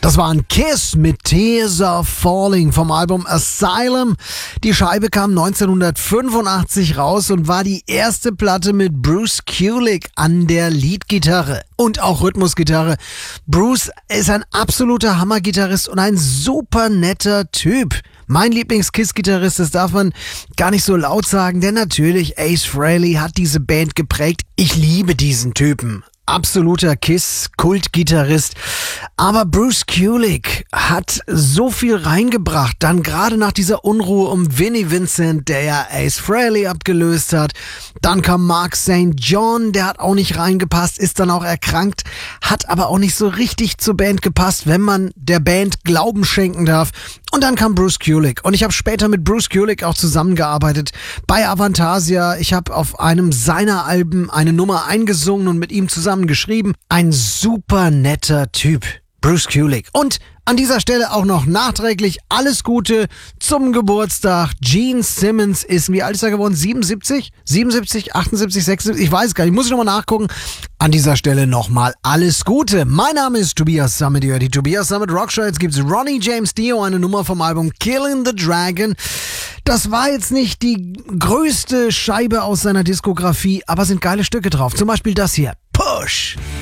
Das war ein Kiss mit Tears Are Falling vom Album Asylum. Die Scheibe kam 1985 raus und war die erste Platte mit Bruce Kulick an der Leadgitarre und auch Rhythmusgitarre. Bruce ist ein absoluter Hammergitarrist und ein super netter Typ. Mein Lieblings-Kiss-Gitarrist, das darf man gar nicht so laut sagen, denn natürlich Ace Frehley hat diese Band geprägt. Ich liebe diesen Typen. Absoluter Kiss-Kultgitarrist. Aber Bruce Kulick hat so viel reingebracht, dann gerade nach dieser Unruhe um Vinnie Vincent, der ja Ace Frehley abgelöst hat. Dann kam Mark St. John, der hat auch nicht reingepasst, ist dann auch erkrankt, hat aber auch nicht so richtig zur Band gepasst, wenn man der Band Glauben schenken darf. Und dann kam Bruce Kulick. Und ich habe später mit Bruce Kulick auch zusammengearbeitet bei Avantasia. Ich habe auf einem seiner Alben eine Nummer eingesungen und mit ihm zusammen geschrieben. Ein super netter Typ, Bruce Kulick. Und an dieser Stelle auch noch nachträglich alles Gute zum Geburtstag. Gene Simmons ist, wie alt ist er geworden? 77? 77, 78, 76? Ich weiß gar nicht. Muss ich nochmal nachgucken. An dieser Stelle nochmal alles Gute. Mein Name ist Tobias Summit, die Tobias Summit Rockshow. Jetzt gibt's Ronnie James Dio, eine Nummer vom Album Killing the Dragon. Das war jetzt nicht die größte Scheibe aus seiner Diskografie, aber sind geile Stücke drauf. Zum Beispiel das hier. Push!